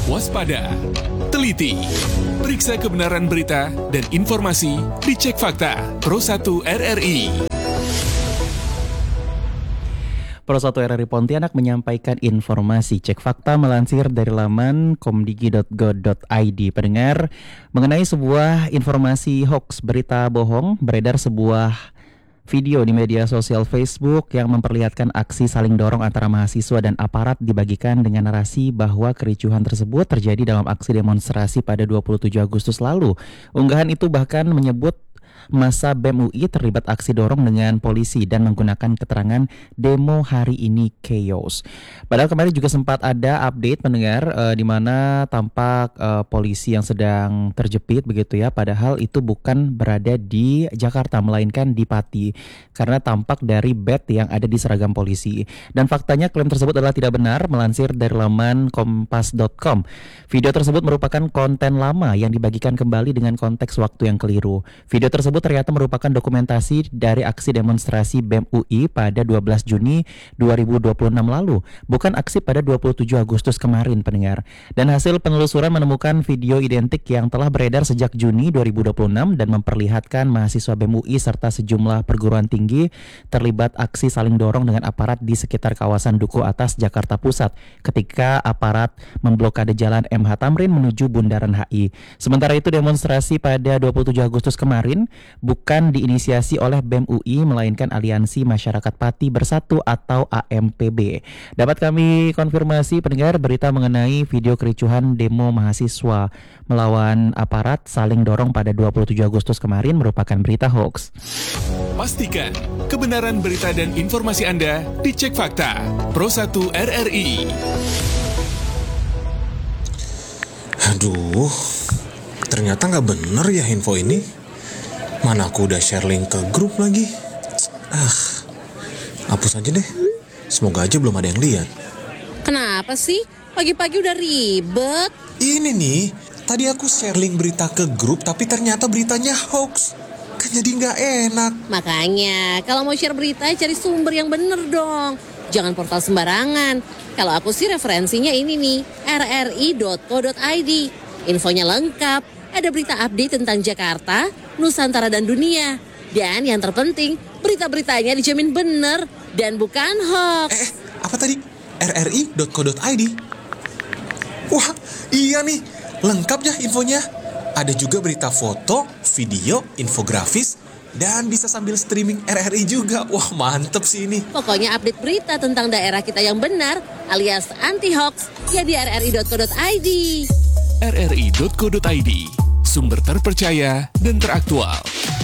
Waspada, teliti, periksa kebenaran berita dan informasi di Cek Fakta Pro 1 RRI. Pro 1 RRI Pontianak menyampaikan informasi Cek Fakta melansir dari laman komdigi.go.id. Pendengar, mengenai sebuah informasi hoax berita bohong, beredar sebuah video di media sosial Facebook yang memperlihatkan aksi saling dorong antara mahasiswa dan aparat dibagikan dengan narasi bahwa kericuhan tersebut terjadi dalam aksi demonstrasi pada 27 Agustus lalu. Unggahan itu bahkan menyebut masa BEM UI terlibat aksi dorong dengan polisi dan menggunakan keterangan demo hari ini chaos. Padahal kemarin juga sempat ada update pendengar di mana tampak polisi yang sedang terjepit begitu ya. Padahal itu bukan berada di Jakarta melainkan di Pati karena tampak dari badge yang ada di seragam polisi. Dan faktanya klaim tersebut adalah tidak benar melansir dari laman kompas.com. Video tersebut merupakan konten lama yang dibagikan kembali dengan konteks waktu yang keliru. Video tersebut ternyata merupakan dokumentasi dari aksi demonstrasi BEM UI pada 12 Juni 2026 lalu, bukan aksi pada 27 Agustus kemarin pendengar. Dan hasil penelusuran menemukan video identik yang telah beredar sejak Juni 2026 dan memperlihatkan mahasiswa BEM UI serta sejumlah perguruan tinggi terlibat aksi saling dorong dengan aparat di sekitar kawasan Duku Atas, Jakarta Pusat ketika aparat memblokade jalan MH Tamrin menuju Bundaran HI. Sementara itu demonstrasi pada 27 Agustus kemarin bukan diinisiasi oleh BEM UI melainkan Aliansi Masyarakat Pati Bersatu atau AMPB. Dapat kami konfirmasi pendengar berita mengenai video kericuhan demo mahasiswa melawan aparat saling dorong pada 27 Agustus kemarin merupakan berita hoax. Pastikan kebenaran berita dan informasi Anda di Cek Fakta Pro 1 RRI. Aduh, ternyata nggak bener ya info ini. Mana aku udah share link ke grup lagi. Hapus aja deh. Semoga aja belum ada yang lihat. Kenapa sih? Pagi-pagi udah ribet. Ini nih, tadi aku share link berita ke grup tapi ternyata beritanya hoax. Kan jadi nggak enak. Makanya, kalau mau share berita cari sumber yang bener dong. Jangan portal sembarangan. Kalau aku sih referensinya ini nih, rri.co.id. Infonya lengkap. Ada berita update tentang Jakarta, Nusantara dan dunia. Dan yang terpenting, berita-beritanya dijamin benar dan bukan hoax. Apa tadi? rri.co.id? Wah, iya nih. Lengkap ya infonya. Ada juga berita foto, video, infografis, dan bisa sambil streaming RRI juga. Wah, mantep sih ini. Pokoknya update berita tentang daerah kita yang benar alias anti-hoax ya di rri.co.id. rri.co.id, sumber terpercaya dan teraktual.